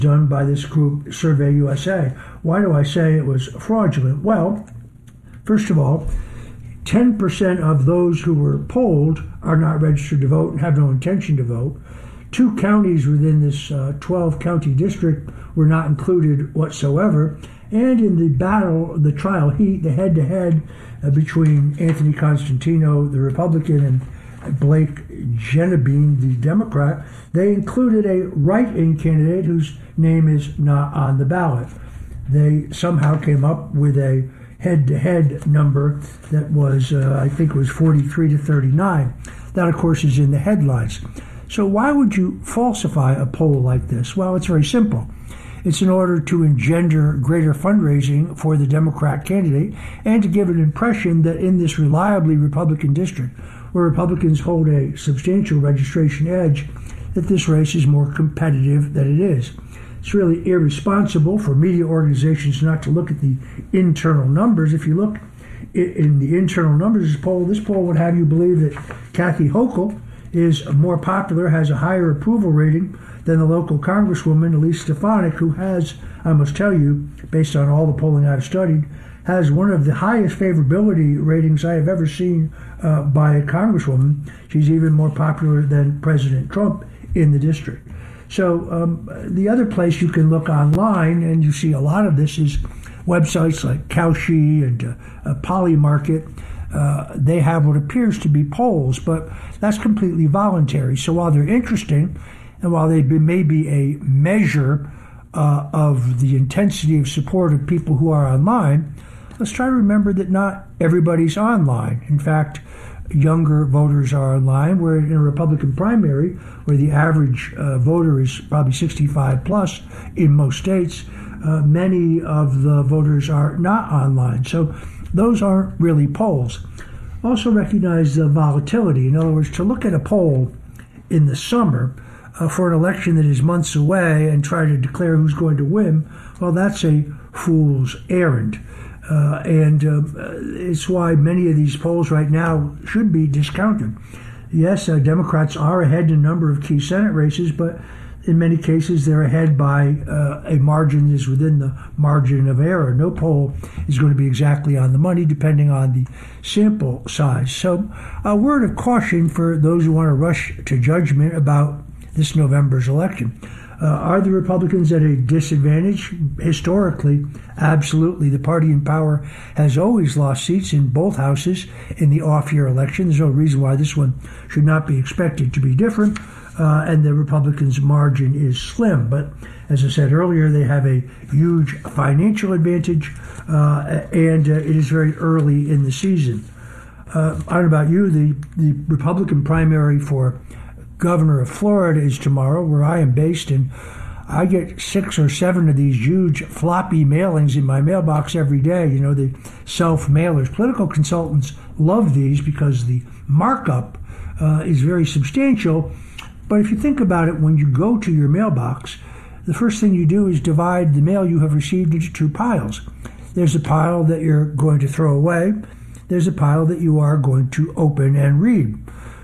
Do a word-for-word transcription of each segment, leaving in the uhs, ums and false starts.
done by this group, Survey U S A. Why do I say it was fraudulent? Well, first of all, ten percent of those who were polled are not registered to vote and have no intention to vote. Two counties within this uh, twelve-county district were not included whatsoever. And in the battle, the trial heat, the head-to-head uh, between Anthony Constantino, the Republican, and Blake Genebine, the Democrat, they included a write-in candidate whose name is not on the ballot. They somehow came up with a head-to-head number that was, uh, I think it was forty-three to thirty-nine. That, of course, is in the headlines. So why would you falsify a poll like this? Well, it's very simple. It's in order to engender greater fundraising for the Democrat candidate and to give an impression that in this reliably Republican district, where Republicans hold a substantial registration edge, that this race is more competitive than it is. It's really irresponsible for media organizations not to look at the internal numbers. If you look in the internal numbers of this poll, this poll would have you believe that Kathy Hochul is more popular, has a higher approval rating than the local Congresswoman, Elise Stefanik, who has, I must tell you, based on all the polling I've studied, has one of the highest favorability ratings I have ever seen uh, by a Congresswoman. She's even more popular than President Trump in the district. So um, the other place you can look online, and you see a lot of this, is websites like Kalshi and uh, uh, Polymarket. Uh, they have what appears to be polls, but that's completely voluntary. So while they're interesting, and while they be, may be a measure uh, of the intensity of support of people who are online, let's try to remember that not everybody's online. In fact, younger voters are online, where in a Republican primary, where the average uh, voter is probably sixty-five plus in most states, uh, many of the voters are not online. So those aren't really polls. Also recognize the volatility. In other words, to look at a poll in the summer uh, for an election that is months away and try to declare who's going to win, well, that's a fool's errand. Uh, and uh, it's why many of these polls right now should be discounted. Yes, uh, Democrats are ahead in a number of key Senate races, but in many cases they're ahead by uh, a margin that is within the margin of error. No poll is going to be exactly on the money, depending on the sample size. So a word of caution for those who want to rush to judgment about this November's election. Uh, are the Republicans at a disadvantage? Historically, absolutely. The party in power has always lost seats in both houses in the off-year election. There's no reason why this one should not be expected to be different. Uh, and the Republicans' margin is slim. But as I said earlier, they have a huge financial advantage, uh, and uh, it is very early in the season. Uh, I don't know about you, the, the Republican primary for governor of Florida is tomorrow, where I am based, and I get six or seven of these huge floppy mailings in my mailbox every day. You know, the self-mailers. Political consultants love these because the markup uh, is very substantial. But if you think about it, when you go to your mailbox, the first thing you do is divide the mail you have received into two piles. There's a pile that you're going to throw away. There's a pile that you are going to open and read.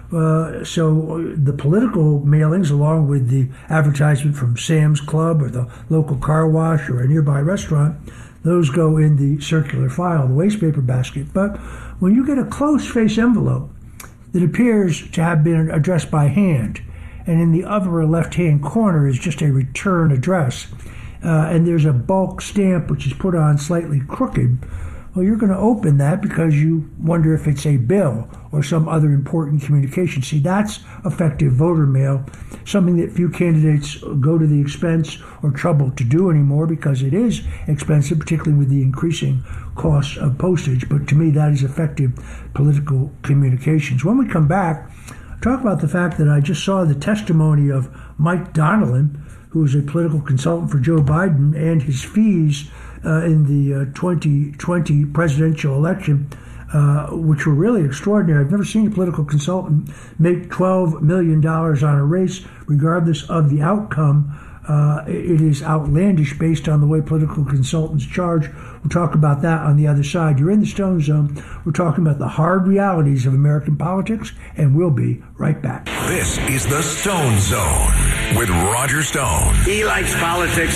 Uh, so the political mailings, along with the advertisement from Sam's Club or the local car wash or a nearby restaurant, those go in the circular file, the waste paper basket. But when you get a close-face envelope that appears to have been addressed by hand, and in the upper left-hand corner is just a return address, uh, and there's a bulk stamp which is put on slightly crooked, well, you're going to open that because you wonder if it's a bill or some other important communication. See, that's effective voter mail, something that few candidates go to the expense or trouble to do anymore because it is expensive, particularly with the increasing cost of postage. But to me, that is effective political communications. When we come back, talk about the fact that I just saw the testimony of Mike Donilon, who is a political consultant for Joe Biden, and his fees uh, in the uh, twenty twenty presidential election, uh, which were really extraordinary. I've never seen a political consultant make twelve million dollars on a race, regardless of the outcome. Uh, it is outlandish based on the way political consultants charge. We'll talk about that on the other side. You're in the Stone Zone. We're talking about the hard realities of American politics, and we'll be right back. This is the Stone Zone. with Roger Stone. He likes politics.